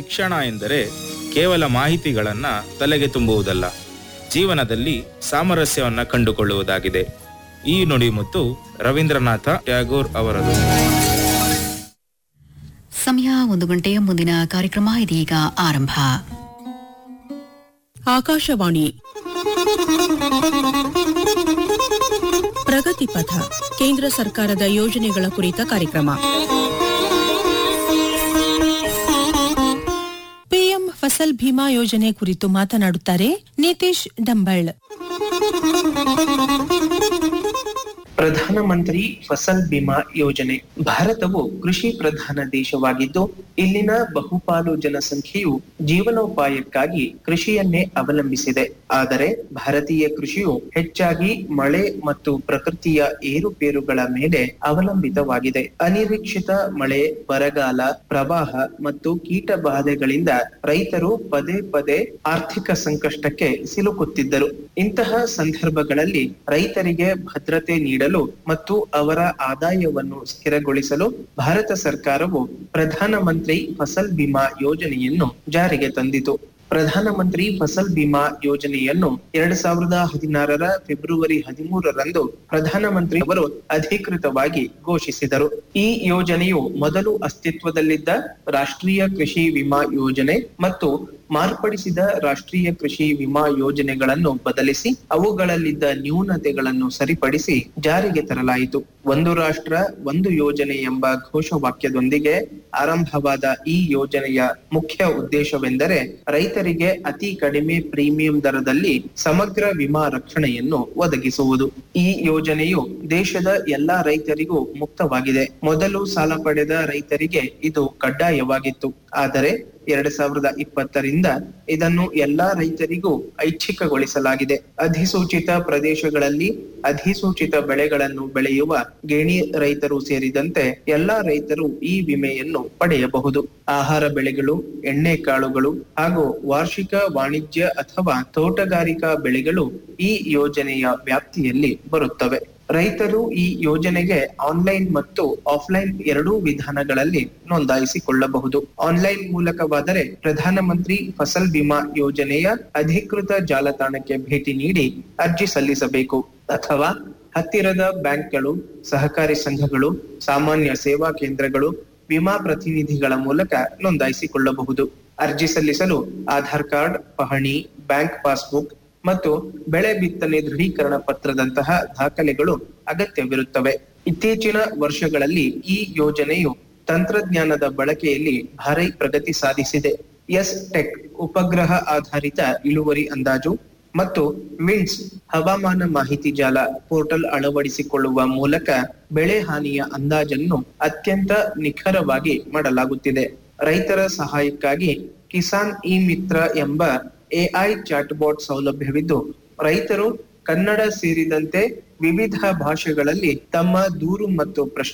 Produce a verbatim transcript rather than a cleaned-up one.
ಶಿಕ್ಷಣ ಎಂದರೆ ಕೇವಲ ಮಾಹಿತಿಗಳನ್ನ ತಲೆಗೆ ತುಂಬುವುದಲ್ಲ, ಜೀವನದಲ್ಲಿ ಸಾಮರಸ್ಯವನ್ನ ಕಂಡುಕೊಳ್ಳುವುದಾಗಿದೆ. ಈ ನುಡಿಮುತ್ತು ರವೀಂದ್ರನಾಥ ಟ್ಯಾಗೋರ್ ಅವರದು. ಸಮಯ ಒಂದು ಗಂಟೆಯ ಮುಂದಿನ ಕಾರ್ಯಕ್ರಮ ಇದೀಗ ಆರಂಭ. ಆಕಾಶವಾಣಿ ಪ್ರಗತಿ ಪಥ, ಕೇಂದ್ರ ಸರ್ಕಾರದ ಯೋಜನೆಗಳ ಕುರಿತ ಕಾರ್ಯಕ್ರಮ. ಪಿಎಂ ಫಸಲ್ ಭೀಮಾ ಯೋಜನೆ ಕುರಿತು ಮಾತನಾಡುತ್ತಾರೆ ನಿತೀಶ್ ಡಂಬಳ್. ಪ್ರಧಾನಮಂತ್ರಿ ಫಸಲ್ ಬಿಮಾ ಯೋಜನೆ. ಭಾರತವು ಕೃಷಿ ಪ್ರಧಾನ ದೇಶವಾಗಿದ್ದು, ಇಲ್ಲಿನ ಬಹುಪಾಲು ಜನಸಂಖ್ಯೆಯು ಜೀವನೋಪಾಯಕ್ಕಾಗಿ ಕೃಷಿಯನ್ನೇ ಅವಲಂಬಿಸಿದೆ. ಆದರೆ ಭಾರತೀಯ ಕೃಷಿಯು ಹೆಚ್ಚಾಗಿ ಮಳೆ ಮತ್ತು ಪ್ರಕೃತಿಯ ಏರುಪೇರುಗಳ ಮೇಲೆ ಅವಲಂಬಿತವಾಗಿದೆ. ಅನಿರೀಕ್ಷಿತ ಮಳೆ, ಬರಗಾಲ, ಪ್ರವಾಹ ಮತ್ತು ಕೀಟ ಬಾಧೆಗಳಿಂದ ರೈತರು ಪದೇ ಪದೇ ಆರ್ಥಿಕ ಸಂಕಷ್ಟಕ್ಕೆ ಸಿಲುಕುತ್ತಿದ್ದರು. ಇಂತಹ ಸಂದರ್ಭಗಳಲ್ಲಿ ರೈತರಿಗೆ ಭದ್ರತೆ ನೀಡಲು ಮತ್ತು ಅವರ ಆದಾಯವನ್ನು ಸ್ಥಿರಗೊಳಿಸಲು ಭಾರತ ಸರ್ಕಾರವು ಪ್ರಧಾನಮಂತ್ರಿ ಫಸಲ್ ಬಿಮಾ ಯೋಜನೆಯನ್ನು ಜಾರಿಗೆ ತಂದಿತು. ಪ್ರಧಾನಮಂತ್ರಿ ಫಸಲ್ ಬಿಮಾ ಯೋಜನೆಯನ್ನು ಎರಡ್ ಸಾವಿರದ ಹದಿನಾರರ ಫೆಬ್ರವರಿ ಹದಿಮೂರರಂದು ಪ್ರಧಾನಮಂತ್ರಿ ಅವರು ಅಧಿಕೃತವಾಗಿ ಘೋಷಿಸಿದರು. ಈ ಯೋಜನೆಯು ಮೊದಲು ಅಸ್ತಿತ್ವದಲ್ಲಿದ್ದ ರಾಷ್ಟ್ರೀಯ ಕೃಷಿ ವಿಮಾ ಯೋಜನೆ ಮತ್ತು ಮಾರ್ಪಡಿಸಿದ ರಾಷ್ಟ್ರೀಯ ಕೃಷಿ ವಿಮಾ ಯೋಜನೆಗಳನ್ನು ಬದಲಿಸಿ ಅವುಗಳಲ್ಲಿದ್ದ ನ್ಯೂನತೆಗಳನ್ನು ಸರಿಪಡಿಸಿ ಜಾರಿಗೆ ತರಲಾಯಿತು. ಒಂದು ರಾಷ್ಟ್ರ ಒಂದು ಯೋಜನೆ ಎಂಬ ಘೋಷವಾಕ್ಯದೊಂದಿಗೆ ಆರಂಭವಾದ ಈ ಯೋಜನೆಯ ಮುಖ್ಯ ಉದ್ದೇಶವೆಂದರೆ ರೈತರಿಗೆ ಅತಿ ಕಡಿಮೆ ಪ್ರೀಮಿಯಂ ದರದಲ್ಲಿ ಸಮಗ್ರ ವಿಮಾ ರಕ್ಷಣೆಯನ್ನು ಒದಗಿಸುವುದು. ಈ ಯೋಜನೆಯು ದೇಶದ ಎಲ್ಲಾ ರೈತರಿಗೂ ಮುಕ್ತವಾಗಿದೆ. ಮೊದಲು ಸಾಲ ಪಡೆದ ರೈತರಿಗೆ ಇದು ಕಡ್ಡಾಯವಾಗಿತ್ತು. ಆದರೆ ಎರಡ್ ಸಾವಿರದ ಇಪ್ಪತ್ತರಿಂದ ಇದನ್ನು ಎಲ್ಲಾ ರೈತರಿಗೂ ಐಚ್ಛಿಕಗೊಳಿಸಲಾಗಿದೆ. ಅಧಿಸೂಚಿತ ಪ್ರದೇಶಗಳಲ್ಲಿ ಅಧಿಸೂಚಿತ ಬೆಳೆಗಳನ್ನು ಬೆಳೆಯುವ ಗೇಣಿ ರೈತರು ಸೇರಿದಂತೆ ಎಲ್ಲಾ ರೈತರು ಈ ವಿಮೆಯನ್ನು ಪಡೆಯಬಹುದು. ಆಹಾರ ಬೆಳೆಗಳು, ಎಣ್ಣೆ ಕಾಳುಗಳು ಹಾಗೂ ವಾರ್ಷಿಕ ವಾಣಿಜ್ಯ ಅಥವಾ ತೋಟಗಾರಿಕಾ ಬೆಳೆಗಳು ಈ ಯೋಜನೆಯ ವ್ಯಾಪ್ತಿಯಲ್ಲಿ ಬರುತ್ತವೆ. ರೈತರು ಈ ಯೋಜನೆಗೆ ಆನ್ಲೈನ್ ಮತ್ತು ಆಫ್ಲೈನ್ ಎರಡೂ ವಿಧಾನಗಳಲ್ಲಿ ನೋಂದಾಯಿಸಿಕೊಳ್ಳಬಹುದು. ಆನ್ಲೈನ್ ಮೂಲಕವಾದರೆ ಪ್ರಧಾನಮಂತ್ರಿ ಫಸಲ್ ಬಿಮಾ ಯೋಜನೆಯ ಅಧಿಕೃತ ಜಾಲತಾಣಕ್ಕೆ ಭೇಟಿ ನೀಡಿ ಅರ್ಜಿ ಸಲ್ಲಿಸಬೇಕು. ಅಥವಾ ಹತ್ತಿರದ ಬ್ಯಾಂಕ್ಗಳು, ಸಹಕಾರಿ ಸಂಘಗಳು, ಸಾಮಾನ್ಯ ಸೇವಾ ಕೇಂದ್ರಗಳು, ವಿಮಾ ಪ್ರತಿನಿಧಿಗಳ ಮೂಲಕ ನೋಂದಾಯಿಸಿಕೊಳ್ಳಬಹುದು. ಅರ್ಜಿ ಸಲ್ಲಿಸಲು ಆಧಾರ್ ಕಾರ್ಡ್, ಪಹಣಿ, ಬ್ಯಾಂಕ್ ಪಾಸ್ಬುಕ್ ಮತ್ತು ಬೆಳೆ ಬಿತ್ತನೆ ದೃಢೀಕರಣ ಪತ್ರದಂತಹ ದಾಖಲೆಗಳು ಅಗತ್ಯವಿರುತ್ತವೆ. ಇತ್ತೀಚಿನ ವರ್ಷಗಳಲ್ಲಿ ಈ ಯೋಜನೆಯು ತಂತ್ರಜ್ಞಾನದ ಬಳಕೆಯಲ್ಲಿ ಭಾರಿ ಪ್ರಗತಿ ಸಾಧಿಸಿದೆ. ಎಸ್ ಟೆಕ್ ಉಪಗ್ರಹ ಆಧಾರಿತ ಇಳುವರಿ ಅಂದಾಜು ಮತ್ತು ವಿಂಡ್ಸ್ ಹವಾಮಾನ ಮಾಹಿತಿ ಜಾಲ ಪೋರ್ಟಲ್ ಅಳವಡಿಸಿಕೊಳ್ಳುವ ಮೂಲಕ ಬೆಳೆ ಹಾನಿಯ ಅಂದಾಜನ್ನು ಅತ್ಯಂತ ನಿಖರವಾಗಿ ಮಾಡಲಾಗುತ್ತಿದೆ. ರೈತರ ಸಹಾಯಕ್ಕಾಗಿ ಕಿಸಾನ್ ಇ ಮಿತ್ರ ಎಂಬ ಎಐ ಚಾಟ್ಬಾಟ್ ಸೌಲಭ್ಯವಿದ್ದು, ರೈತರು ಕನ್ನಡ ಸೇರಿದಂತೆ ವಿವಿಧ ಭಾಷೆಗಳಲ್ಲಿ ತಮ್ಮ ದೂರು ಮತ್ತು ಪ್ರಶ್ನೆ